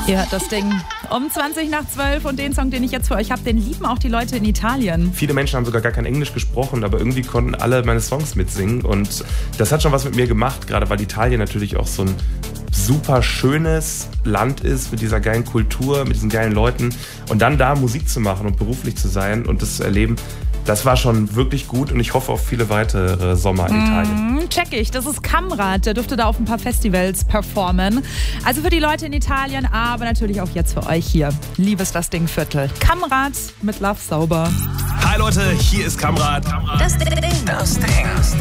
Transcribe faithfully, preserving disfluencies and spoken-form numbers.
Ihr hört das Ding um zwanzig nach zwölf und den Song, den ich jetzt für euch habe, den lieben auch die Leute in Italien. Viele Menschen haben sogar gar kein Englisch gesprochen, aber irgendwie konnten alle meine Songs mitsingen und das hat schon was mit mir gemacht, gerade weil Italien natürlich auch so ein super schönes Land ist mit dieser geilen Kultur, mit diesen geilen Leuten und dann da Musik zu machen und beruflich zu sein und das zu erleben, das war schon wirklich gut und ich hoffe auf viele weitere Sommer in Italien. Mm, check ich, das ist Kamrat, der durfte da auf ein paar Festivals performen. Also für die Leute in Italien, aber natürlich auch jetzt für euch hier. Liebes das Ding Viertel. Kamrat mit Love Sauber. Hi Leute, hier ist Kamrat. Das Ding. Das Ding.